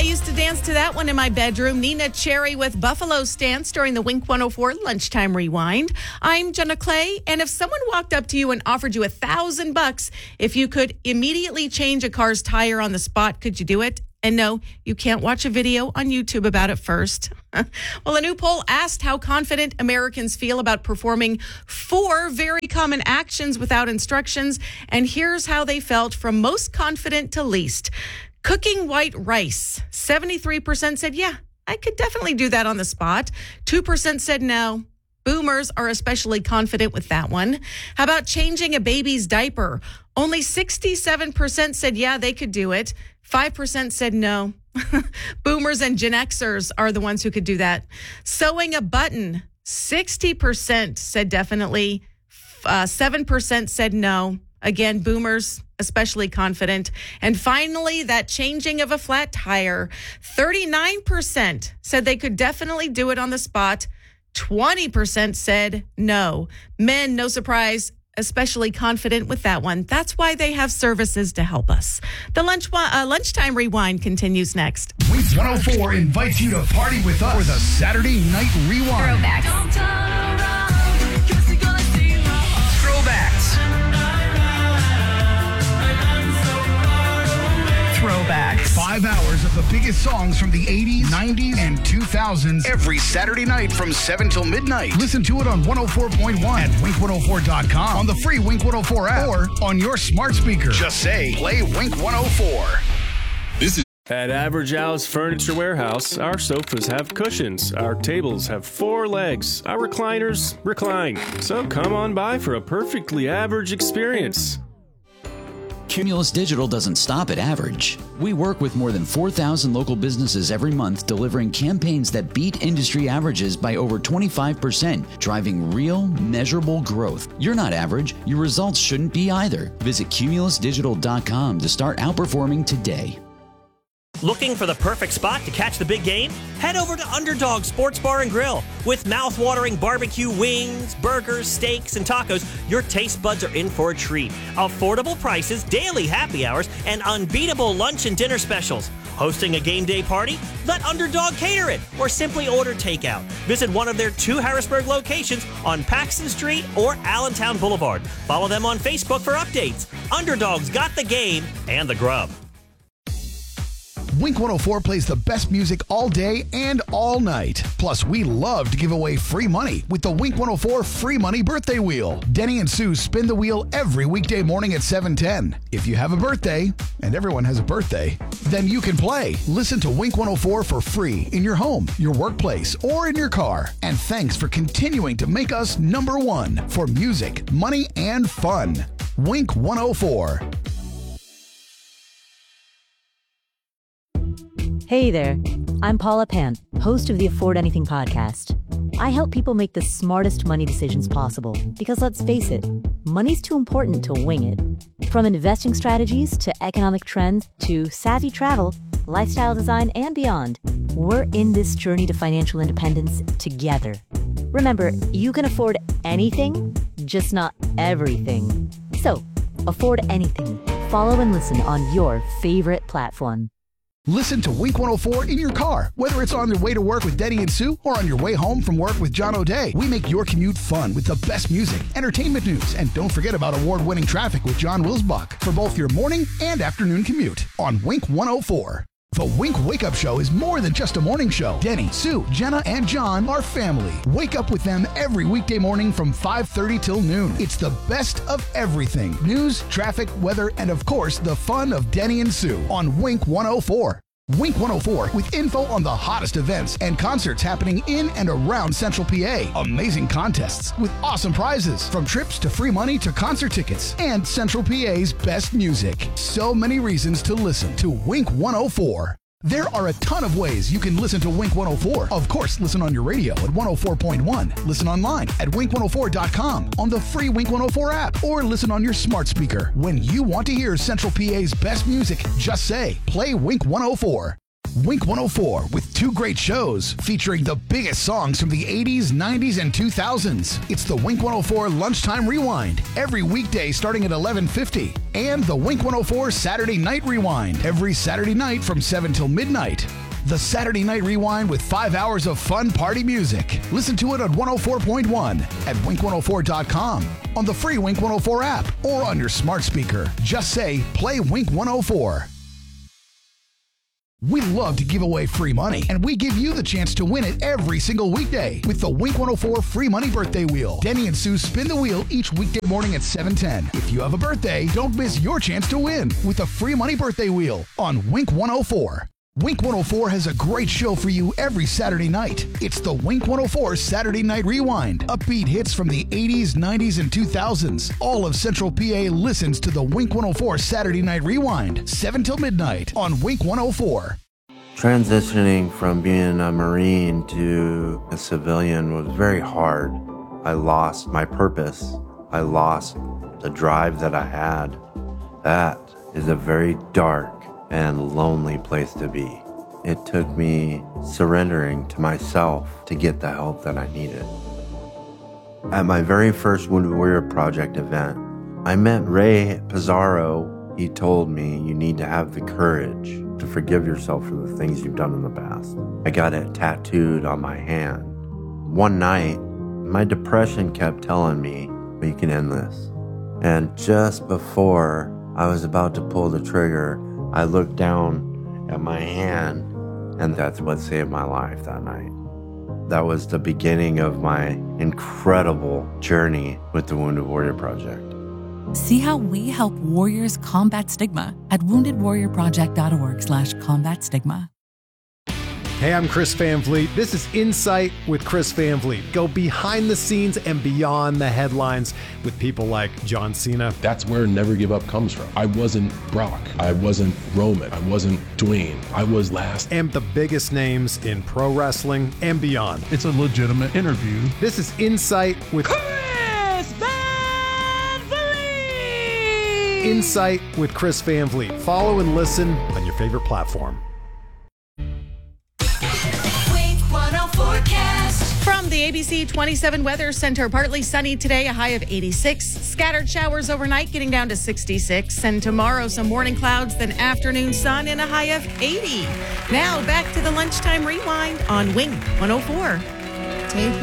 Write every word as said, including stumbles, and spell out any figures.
used to dance to that one in my bedroom. Nina Cherry with Buffalo Stance during the Wink one oh four Lunchtime Rewind. I'm Jenna Clay, and if someone walked up to you and offered you a thousand bucks if you could immediately change a car's tire on the spot, could you do it? And no, you can't watch a video on YouTube about it first. Well, a new poll asked how confident Americans feel about performing four very common actions without instructions. And here's how they felt from most confident to least. Cooking white rice. seventy-three percent said, yeah, I could definitely do that on the spot. two percent said no. Boomers are especially confident with that one. How about changing a baby's diaper? Only sixty-seven percent said, yeah, they could do it. five percent said no. Boomers and Gen Xers are the ones who could do that. Sewing a button. sixty percent said definitely. Uh, seven percent said no. Again, boomers, especially confident. And finally, that changing of a flat tire. thirty-nine percent said they could definitely do it on the spot. twenty percent said no. Men, no surprise, especially confident with that one. That's why they have services to help us. The lunch uh, lunchtime rewind continues next. Wink one oh four invites you to party with us for the Saturday Night Rewind. Throwbacks. Throwbacks. Throwbacks. Five hours of the biggest songs from the eighties, nineties, and two thousands every Saturday night from seven till midnight. Listen to it on one oh four point one at wink one oh four dot com, on the free Wink one oh four app, or on your smart speaker. Just say, play Wink one oh four. This is At Average Al's Furniture Warehouse, our sofas have cushions, our tables have four legs, our recliners recline. So come on by for a perfectly average experience. Cumulus Digital doesn't stop at average. We work with more than four thousand local businesses every month, delivering campaigns that beat industry averages by over twenty-five percent, driving real, measurable growth. You're not average. Your results shouldn't be either. Visit cumulus digital dot com to start outperforming today. Looking for the perfect spot to catch the big game? Head over to Underdog Sports Bar and Grill. With mouth-watering barbecue wings, burgers, steaks, and tacos, your taste buds are in for a treat. Affordable prices, daily happy hours, and unbeatable lunch and dinner specials. Hosting a game day party? Let Underdog cater it, or simply order takeout. Visit one of their two Harrisburg locations on Paxton Street or Allentown Boulevard. Follow them on Facebook for updates. Underdog's got the game and the grub. Wink one oh four plays the best music all day and all night. Plus, we love to give away free money with the Wink one oh four Free Money Birthday Wheel. Denny and Sue spin the wheel every weekday morning at seven ten. If you have a birthday, and everyone has a birthday, then you can play. Listen to Wink one oh four for free in your home, your workplace, or in your car. And thanks for continuing to make us number one for music, money, and fun. Wink one oh four. Hey there, I'm Paula Pant, host of the Afford Anything podcast. I help people make the smartest money decisions possible because, let's face it, money's too important to wing it. From investing strategies to economic trends to savvy travel, lifestyle design, and beyond, we're in this journey to financial independence together. Remember, you can afford anything, just not everything. So, afford anything. Follow and listen on your favorite platform. Listen to Wink one oh four in your car, whether it's on your way to work with Denny and Sue or on your way home from work with John O'Day. We make your commute fun with the best music, entertainment news, and don't forget about award-winning traffic with John Wilsbach for both your morning and afternoon commute on Wink one oh four. The Wink Wake Up Show is more than just a morning show. Denny, Sue, Jenna, and John are family. Wake up with them every weekday morning from five thirty till noon. It's the best of everything. News, traffic, weather, and of course, the fun of Denny and Sue on Wink one oh four. Wink one oh four with info on the hottest events and concerts happening in and around Central P A. Amazing contests with awesome prizes, from trips to free money to concert tickets, and Central P A's best music. So many reasons to listen to Wink one oh four. There are a ton of ways you can listen to Wink one oh four. Of course, listen on your radio at one oh four point one. Listen online at wink one oh four dot com, on the free Wink one oh four app, or listen on your smart speaker. When you want to hear Central P A's best music, just say, play Wink one oh four. Wink one oh four with two great shows featuring the biggest songs from the eighties, nineties, and two thousands. It's the Wink one oh four Lunchtime Rewind every weekday starting at eleven fifty. And the Wink one oh four Saturday Night Rewind every Saturday night from seven till midnight. The Saturday Night Rewind with five hours of fun party music. Listen to it on one oh four point one, at wink one oh four dot com, on the free Wink one oh four app, or on your smart speaker. Just say, play Wink one oh four. We love to give away free money, and we give you the chance to win it every single weekday with the Wink one oh four Free Money Birthday Wheel. Denny and Sue spin the wheel each weekday morning at seven ten. If you have a birthday, don't miss your chance to win with the Free Money Birthday Wheel on Wink one oh four. Wink one oh four has a great show for you every Saturday night. It's the Wink one oh four Saturday Night Rewind. Upbeat hits from the eighties, nineties, and two thousands. All of Central P A listens to the Wink one oh four Saturday Night Rewind, seven till midnight on Wink one oh four. Transitioning from being a Marine to a civilian was very hard. I lost my purpose. I lost the drive that I had. That is a very dark and lonely place to be. It took me surrendering to myself to get the help that I needed. At my very first Wounded Warrior Project event, I met Ray Pizarro. He told me, you need to have the courage to forgive yourself for the things you've done in the past. I got it tattooed on my hand. One night, my depression kept telling me, you can end this. And just before I was about to pull the trigger, I looked down at my hand, and that's what saved my life that night. That was the beginning of my incredible journey with the Wounded Warrior Project. See how we help warriors combat stigma at wounded warrior project dot org slash combat stigma. Hey, I'm Chris Van Vliet. This is Insight with Chris Van Vliet. Go behind the scenes and beyond the headlines with people like John Cena. That's where Never Give Up comes from. I wasn't Brock. I wasn't Roman. I wasn't Dwayne. I was last. And the biggest names in pro wrestling and beyond. It's a legitimate interview. This is Insight with Chris Van Vliet! Insight with Chris Van Vliet. Follow and listen on your favorite platform. From the A B C twenty-seven Weather Center, partly sunny today, a high of eighty-six. Scattered showers overnight, getting down to sixty-six. And tomorrow, some morning clouds, then afternoon sun, and a high of eighty. Now, back to the Lunchtime Rewind on Wink one oh four. Take